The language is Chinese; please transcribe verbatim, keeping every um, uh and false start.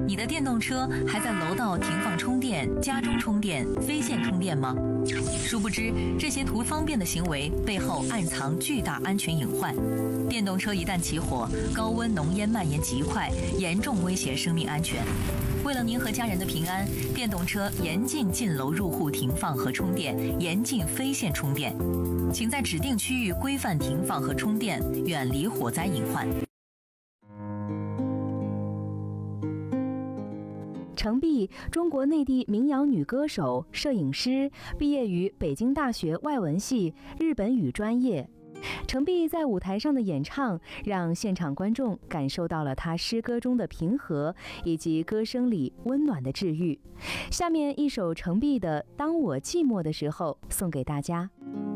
你的电动车还在楼道停放充电、家中充电、非线充电吗？殊不知，这些图方便的行为背后暗藏巨大安全隐患。电动车一旦起火，高温浓烟蔓延极快，严重威胁生命安全。为了您和家人的平安，电动车严禁进楼入户停放和充电，严禁非线充电。请在指定区域规范停放和充电，远离火灾隐患。 程璧，中国内地民谣女歌手、摄影师，毕业于北京大学外文系日本语专业。程璧在舞台上的演唱，让现场观众感受到了她诗歌中的平和，以及歌声里温暖的治愈。下面一首程璧的《当我寂寞的时候》送给大家。